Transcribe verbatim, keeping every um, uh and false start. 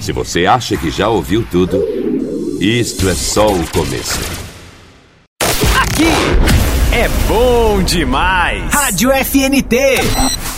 Se você acha que já ouviu tudo, isto é só o começo. Aqui é bom demais. Rádio F N T.